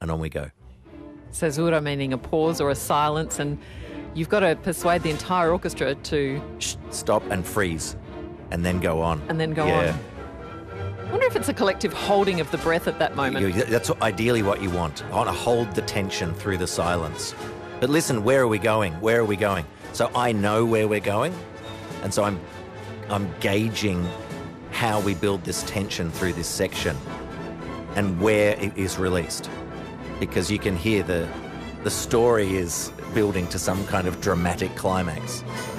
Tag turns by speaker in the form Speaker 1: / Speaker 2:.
Speaker 1: and on we go.
Speaker 2: Caesura meaning a pause or a silence, and you've got to persuade the entire orchestra to...
Speaker 1: Stop and freeze, and then go on.
Speaker 2: And then go on. I wonder if it's a collective holding of the breath at that moment.
Speaker 1: That's ideally what you want. I want to hold the tension through the silence. But listen, where are we going? Where are we going? So I know where we're going, and so I'm gauging how we build this tension through this section and where it is released. Because you can hear the story is building to some kind of dramatic climax.